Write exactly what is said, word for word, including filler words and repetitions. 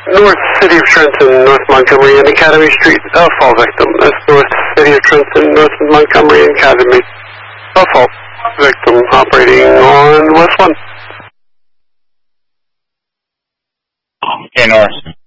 North City of Trenton, North Montgomery and Academy Street, a fall victim. That's North City of Trenton, North Montgomery and Academy. A fall victim operating on West one. Okay, North.